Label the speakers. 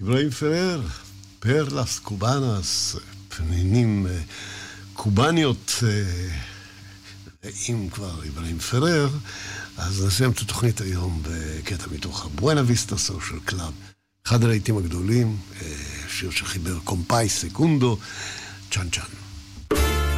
Speaker 1: אברהים פרר, פרלס קובאנס, פנינים קובניות, אם כבר אברהים פרר, אז נסיים את התוכנית היום בקטע מתוך הבואנה ויסטה סושיאל קלאב, אחד הלהיטים הגדולים, שיר שחיבר קומפאי סקונדו, צ'אן צ'אן.